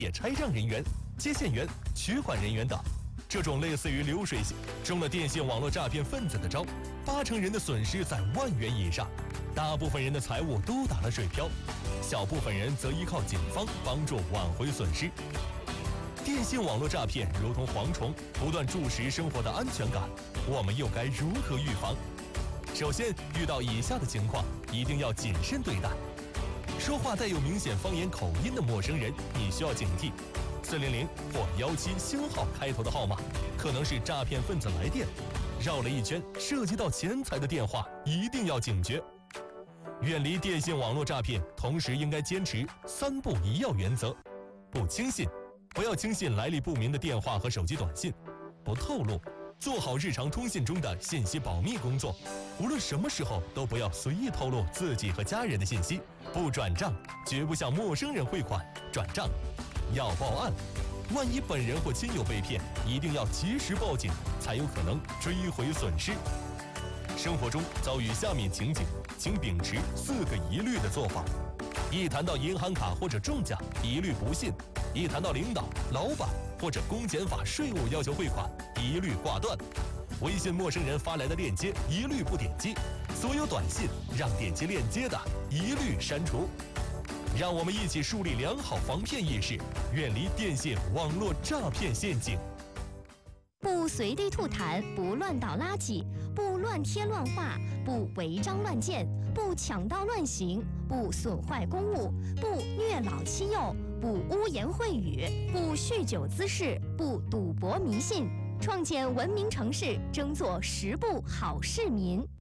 拆账人员、接线员、取款人员等。这种类似于流水线中的电信网络诈骗分子的招，80%人的损失在万元以上，大部分人的财物都打了水漂，小部分人则依靠警方帮助挽回损失。电信网络诈骗如同蝗虫，不断蛀食生活的安全感，我们又该如何预防？首先，遇到以下的情况，一定要谨慎对待。说话带有明显方言口音的陌生人，你需要警惕。400或17星号开头的号码，可能是诈骗分子来电。绕了一圈，涉及到钱财的电话，一定要警觉。远离电信网络诈骗，同时应该坚持3不1要原则：不轻信，不要轻信来历不明的电话和手机短信；不透露，做好日常通信中的信息保密工作。无论什么时候都不要随意透露自己和家人的信息。不转账，绝不向陌生人汇款、转账。要报案，万一本人或亲友被骗，一定要及时报警，才有可能追回损失。生活中遭遇下面情景，请秉持4个一律的做法：一谈到银行卡或者中奖，一律不信；一谈到领导、老板或者公检法税务要求汇款，一律挂断；微信陌生人发来的链接，一律不点击；所有短信让点击链接的，一律删除。让我们一起树立良好防骗意识，远离电信网络诈骗陷阱。 不随地吐痰，不乱倒垃圾，不乱贴乱画，不违章乱建，不抢道乱行，不损坏公物，不虐老欺幼，不污言秽语，不酗酒滋事，不赌博迷信，创建文明城市，争做10不好市民。